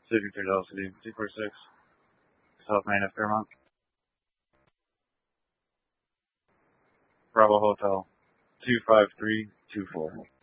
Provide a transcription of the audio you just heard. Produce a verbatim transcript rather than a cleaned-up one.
Signature Velocity two four six, South Main of Fairmont. Bravo Hotel two five three two four.